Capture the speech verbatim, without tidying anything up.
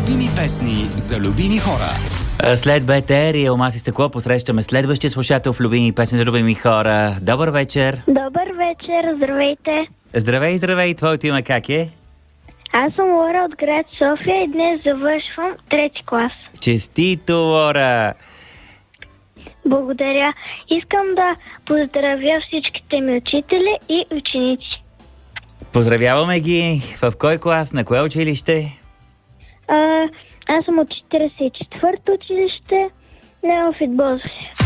Любими песни за любими хора. След Б Т Р и Елма си стъкло посрещаме следващия слушател в Любими песни за любими хора. Добър вечер! Добър вечер, здравейте! Здравей, здравей! Твоето име как е? Аз съм Лора от град София и днес завършвам трети клас. Честито, Лора! Благодаря. Искам да поздравя всичките ми учители и ученици. Поздравяваме ги! В кой клас? На кое училище? А, аз съм от четиридесет и четвърто училище, Неофит Бозов.